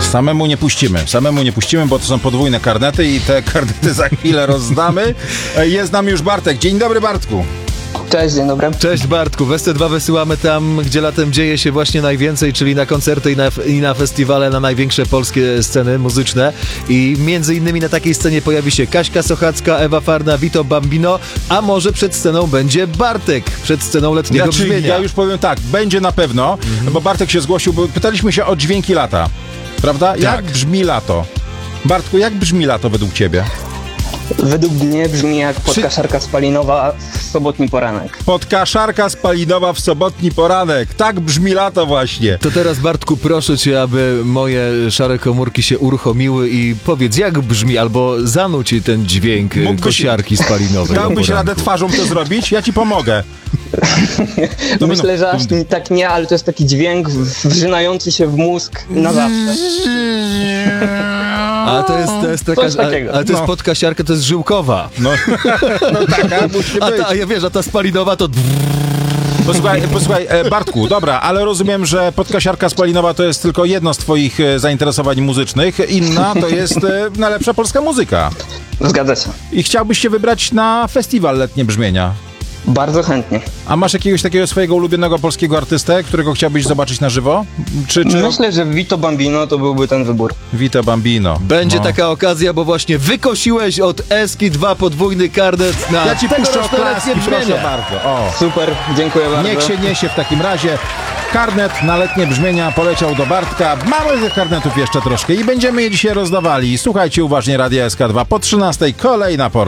Samemu nie puścimy, bo to są podwójne karnety i te karnety za chwilę rozdamy. Jest z nami już Bartek. Dzień dobry, Bartku. Cześć, dzień dobry. Cześć Bartku, w SC2 wysyłamy tam, gdzie latem dzieje się właśnie najwięcej, czyli na koncerty i na festiwale, na największe polskie sceny muzyczne. I między innymi na takiej scenie pojawi się Kaśka Sochacka, Ewa Farna, Vito Bambino, a może przed sceną będzie Bartek, przed sceną letniego brzmienia. Ja już powiem tak, będzie na pewno, bo Bartek się zgłosił, bo pytaliśmy się o dźwięki lata, prawda? Tak. Jak brzmi lato? Bartku, jak brzmi lato według ciebie? Według mnie brzmi jak podkaszarka spalinowa w sobotni poranek. Podkaszarka spalinowa w sobotni poranek. Tak brzmi lato właśnie. To teraz Bartku proszę cię, aby moje szare komórki się uruchomiły i powiedz, jak brzmi, albo zanuć ten dźwięk kosiarki spalinowej. Dałbyś radę twarzą to zrobić? Ja ci pomogę. Myślę, że aż tak nie, ale to jest taki dźwięk wrzynający się w mózg na zawsze. A to jest taka, ale to jest podkasiarka, to jest żyłkowa. No taka musi być. A ta spalinowa to... Posłuchaj, Bartku, dobra, ale rozumiem, że podkasiarka spalinowa to jest tylko jedno z twoich zainteresowań muzycznych. Inna to jest najlepsza polska muzyka. Zgadza się. I chciałbyś się wybrać na festiwal Letnie Brzmienia. Bardzo chętnie. A masz jakiegoś takiego swojego ulubionego polskiego artystę, którego chciałbyś zobaczyć na żywo? Czy... Myślę, że Vito Bambino to byłby ten wybór. Vito Bambino. Będzie taka okazja, bo właśnie wykosiłeś od Eski 2 podwójny karnet na... Ja ci puszczę oklaski, proszę bardzo. O. Super, dziękuję bardzo. Niech się niesie w takim razie. Karnet na Letnie Brzmienia poleciał do Bartka. Mamy tych karnetów jeszcze troszkę i będziemy je dzisiaj rozdawali. Słuchajcie uważnie Radia SK2 po 13:00 kolejna porcja.